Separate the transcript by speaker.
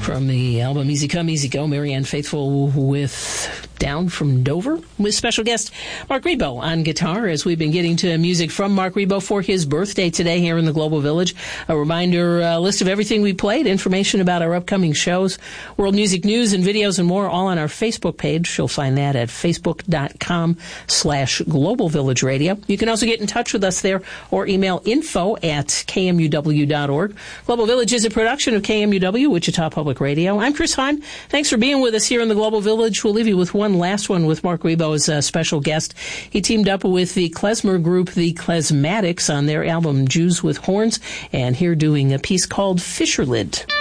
Speaker 1: From the album Easy Come, Easy Go, Marianne Faithfull with Down from Dover, with special guest Mark Rebo on guitar, as we've been getting to music from Mark Rebo for his birthday today here in the Global Village. A reminder, list of everything we played, information about our upcoming shows, world music news and videos and more, all on our Facebook page. You'll find that at facebook.com/Global Village Radio. You can also get in touch with us there or email info@kmuw.org. Global Village is a production of KMUW, Wichita Public Radio. I'm Chris Hahn. Thanks for being with us here in the Global Village. We'll leave you with one last one with Mark Rebo as a special guest. He teamed up with the klezmer group, the Klezmatics, on their album Jews with Horns, and here doing a piece called Fisherlid.